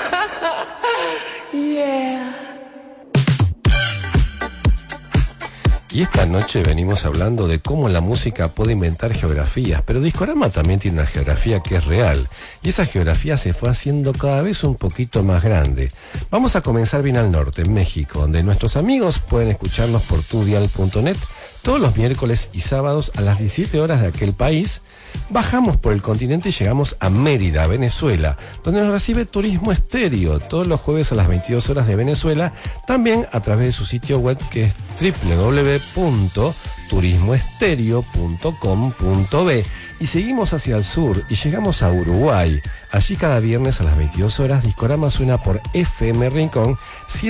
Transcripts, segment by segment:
Yeah. Y esta noche venimos hablando de cómo la música puede inventar geografías, pero Discorama también tiene una geografía que es real, y esa geografía se fue haciendo cada vez un poquito más grande. Vamos a comenzar bien al norte, en México, donde nuestros amigos pueden escucharnos por tudial.net todos los miércoles y sábados a las 17 horas de aquel país. Bajamos por el continente y llegamos a Mérida, Venezuela, donde nos recibe Turismo Estéreo todos los jueves a las 22 horas de Venezuela, también a través de su sitio web que es www.turismoestereo.com.be. Y seguimos hacia el sur y llegamos a Uruguay. Allí cada viernes a las 22 horas Discorama suena por FM Rincón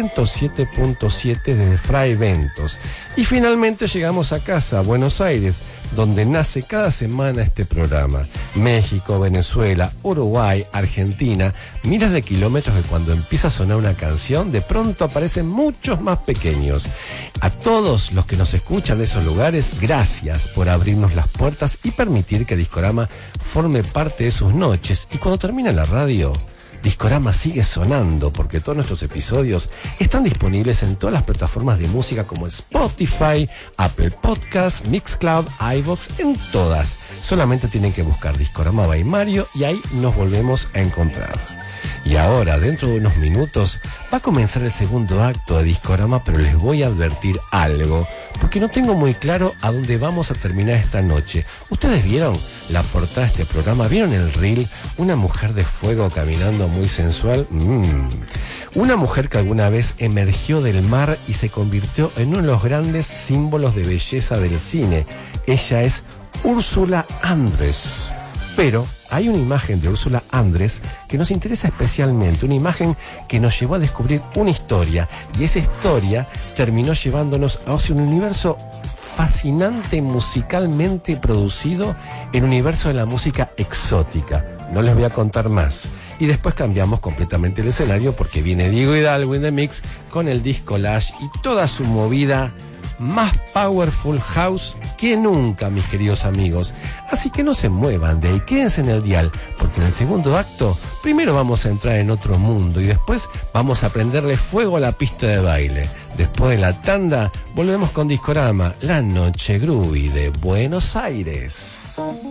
107.7 desde Fray Ventos. Y finalmente llegamos a casa, a Buenos Aires, donde nace cada semana este programa. México, Venezuela, Uruguay, Argentina, miles de kilómetros que cuando empieza a sonar una canción, de pronto aparecen muchos más pequeños. A todos los que nos escuchan de esos lugares, gracias por abrirnos las puertas y permitir que Discorama forme parte de sus noches. Y cuando termina la radio, Discorama sigue sonando porque todos nuestros episodios están disponibles en todas las plataformas de música como Spotify, Apple Podcasts, Mixcloud, iVoox, en todas. Solamente tienen que buscar Discorama by Mario y ahí nos volvemos a encontrar. Y ahora, dentro de unos minutos, va a comenzar el segundo acto de Discorama, pero les voy a advertir algo, porque no tengo muy claro a dónde vamos a terminar esta noche. ¿Ustedes vieron la portada de este programa? ¿Vieron el reel? Una mujer de fuego caminando muy sensual. Una mujer que alguna vez emergió del mar y se convirtió en uno de los grandes símbolos de belleza del cine. Ella es Ursula Andress. Pero hay una imagen de Ursula Andress que nos interesa especialmente, una imagen que nos llevó a descubrir una historia, y esa historia terminó llevándonos hacia un universo fascinante musicalmente producido, el universo de la música exótica. No les voy a contar más. Y después cambiamos completamente el escenario porque viene Diego Hidalgo in the Mix con el disco Lash y toda su movida más powerful house que nunca, mis queridos amigos. Así que no se muevan de ahí, quédense en el dial, porque en el segundo acto primero vamos a entrar en otro mundo y después vamos a prenderle fuego a la pista de baile. Después de la tanda volvemos con Discorama, la noche groovy de Buenos Aires.